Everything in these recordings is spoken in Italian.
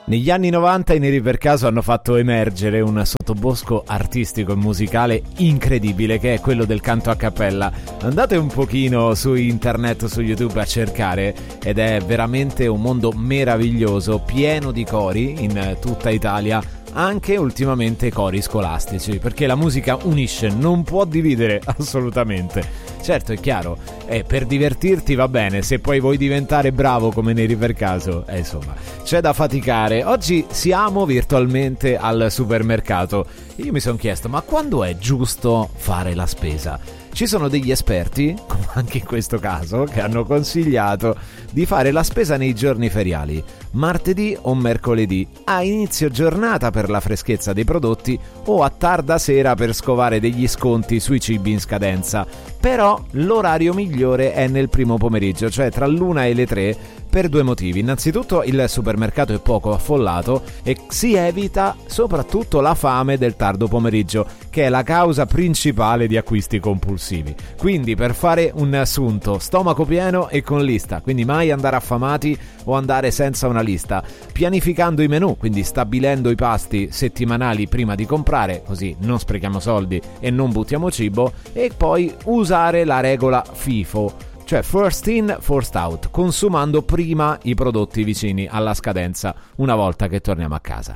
Negli anni 90 i Neri per Caso hanno fatto emergere un sottobosco artistico e musicale incredibile, che è quello del canto a cappella. Andate un pochino su internet, su YouTube a cercare, ed è veramente un mondo meraviglioso, pieno di cori in tutta Italia, anche ultimamente cori scolastici, perché la musica unisce, non può dividere assolutamente. Certo, è chiaro, per divertirti va bene, se poi vuoi diventare bravo come Neri per Caso, insomma, c'è da faticare. Oggi siamo virtualmente al supermercato. Io mi sono chiesto, ma quando è giusto fare la spesa? Ci sono degli esperti, come anche in questo caso, che hanno consigliato di fare la spesa nei giorni feriali, martedì o mercoledì, a inizio giornata per la freschezza dei prodotti o a tarda sera per scovare degli sconti sui cibi in scadenza. Però l'orario migliore è nel primo pomeriggio, cioè tra l'1 e le 3, per due motivi. Innanzitutto il supermercato è poco affollato e si evita soprattutto la fame del tardo pomeriggio, che è la causa principale di acquisti compulsivi. Quindi, per fare un assunto, stomaco pieno e con lista, quindi mai andare affamati o andare senza una lista, pianificando i menù, quindi stabilendo i pasti settimanali prima di comprare, così non sprechiamo soldi e non buttiamo cibo, e poi usare la regola FIFO, cioè first in, first out, consumando prima i prodotti vicini alla scadenza una volta che torniamo a casa.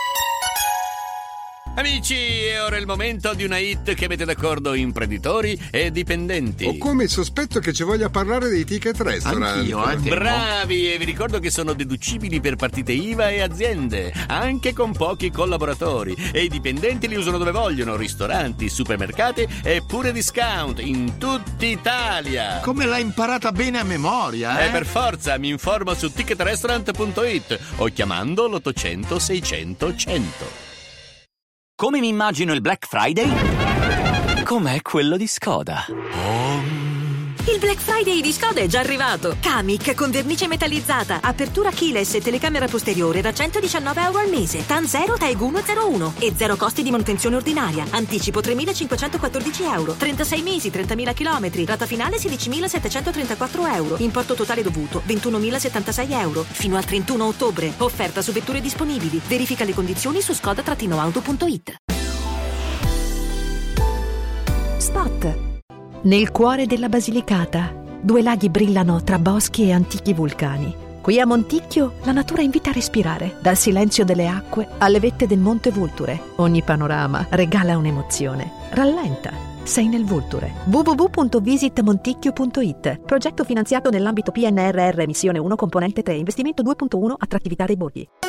Amici, è ora il momento di una hit che mette d'accordo imprenditori e dipendenti. Ho come il sospetto che ci voglia parlare dei ticket restaurant. Anch'io, bravi, e vi ricordo che sono deducibili per partite IVA e aziende, anche con pochi collaboratori. E i dipendenti li usano dove vogliono, ristoranti, supermercati e pure discount in tutta Italia. Come l'hai imparata bene a memoria, Per forza, mi informo su ticketrestaurant.it o chiamando l'800 600 100. Come mi immagino il Black Friday? Com'è quello di Skoda. Il Black Friday di Skoda è già arrivato. Kamiq con vernice metallizzata, apertura keyless e telecamera posteriore da €119 al mese. TAN 0 TAEG 101 e zero costi di manutenzione ordinaria. Anticipo €3.514. 36 mesi, 30.000 chilometri. Rata finale €16.734. Importo totale dovuto €21.076. Fino al 31 ottobre. Offerta su vetture disponibili. Verifica le condizioni su skoda-auto.it. Spot. Nel cuore della Basilicata, due laghi brillano tra boschi e antichi vulcani. Qui a Monticchio la natura invita a respirare, dal silenzio delle acque alle vette del Monte Vulture. Ogni panorama regala un'emozione. Rallenta, sei nel Vulture. www.visitmonticchio.it. Progetto finanziato nell'ambito PNRR Missione 1 Componente 3 Investimento 2.1 Attrattività dei borghi.